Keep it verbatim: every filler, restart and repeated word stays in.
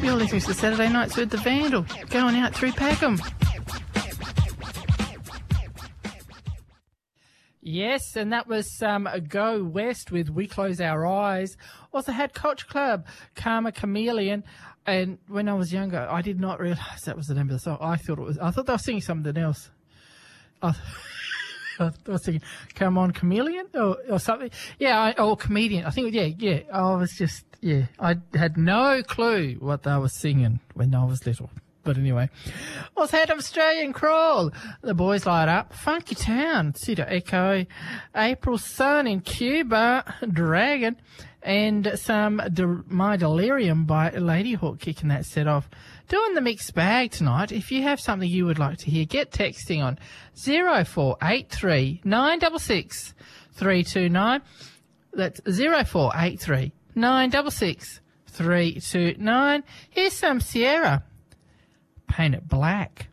You're listening to Saturday Nights with the Vandal, going out through Packham. Yes, and that was um, Go West with We Close Our Eyes. Also had Culture Club, Karma Chameleon. And when I was younger, I did not realise that was the name of the song. I thought it was, I thought they were singing something else. I, I was thinking, Come On Chameleon or, or something. Yeah, I, or Comedian. I think, yeah, yeah. I was just, yeah, I had no clue what they were singing when I was little. But anyway, also had Australian Crawl, The Boys Light Up, Funky Town, Cedar Echo, April Sun in Cuba, Dragon, and some De- My Delirium by Ladyhawk kicking that set off. Doing the mixed bag tonight. If you have something you would like to hear, get texting on zero four eight three nine six six three two nine. That's zero four eight three nine six six three two nine. Here's some Sierra. Paint It Black.